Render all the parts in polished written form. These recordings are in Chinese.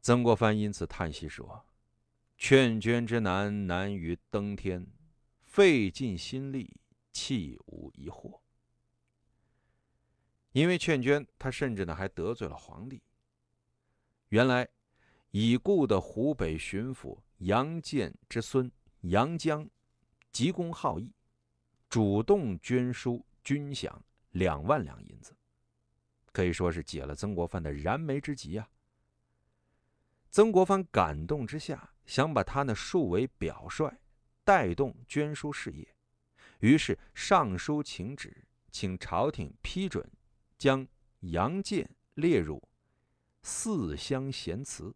曾国藩因此叹息说：“劝捐之难，难于登天，费尽心力，弃无一获。”因为劝捐，他甚至还得罪了皇帝。原来已故的湖北巡抚杨健之孙杨江急公好义，主动捐书军饷2万两银子，可以说是解了曾国藩的燃眉之急啊。曾国藩感动之下，想把他树为表率，带动捐书事业，于是上书请旨，请朝廷批准将杨健列入4乡贤祠。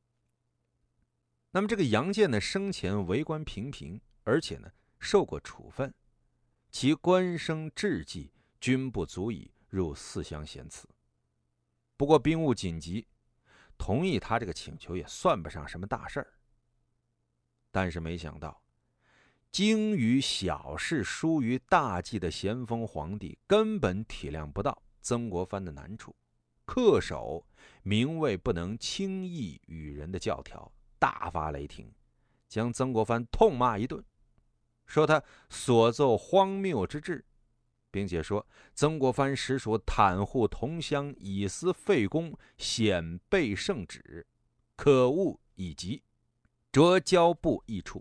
那么这个杨健呢，生前为官平平，而且呢受过处分，其官声志绩均不足以入4乡贤祠。不过兵务紧急，同意他这个请求也算不上什么大事儿。但是没想到，精于小事疏于大计的咸丰皇帝根本体谅不到曾国藩的难处，恪守名位不能轻易与人的教条，大发雷霆，将曾国藩痛骂一顿，说他所奏荒谬之至，并且说曾国藩实属袒护同乡，以私废公，显背圣旨，可恶以及，折交部议处。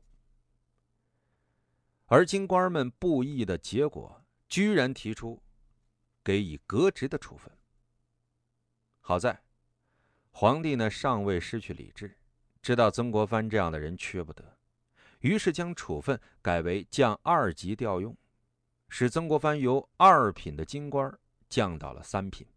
而京官们不议的结果，居然提出给予革职的处分。好在皇帝呢尚未失去理智，知道曾国藩这样的人缺不得，于是将处分改为降2级调用，使曾国藩由2品的京官降到了3品。